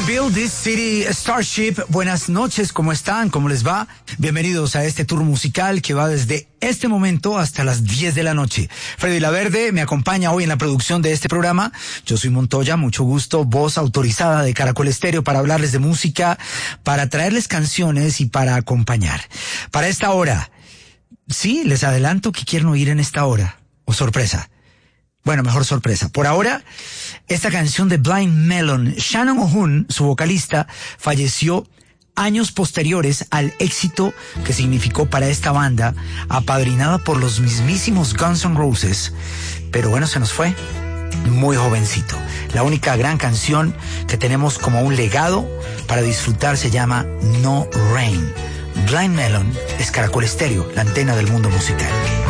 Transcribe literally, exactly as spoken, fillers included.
Build This City Starship. Buenas noches, ¿cómo están? ¿Cómo les va? Bienvenidos a este tour musical que va desde este momento hasta las diez de la noche. Freddy Laverde me acompaña hoy en la producción de este programa. Yo soy Montoya, mucho gusto, voz autorizada de Caracol Estéreo para hablarles de música, para traerles canciones y para acompañar. Para esta hora, sí, les adelanto que quieren oír en esta hora. O sorpresa. Bueno, mejor sorpresa. Por ahora, esta canción de Blind Melon. Shannon O'Hoon, su vocalista, falleció años posteriores al éxito que significó para esta banda, apadrinada por los mismísimos Guns N' Roses. Pero bueno, se nos fue muy jovencito. La única gran canción que tenemos como un legado para disfrutar se llama No Rain. Blind Melon es Caracol Estéreo, la antena del mundo musical.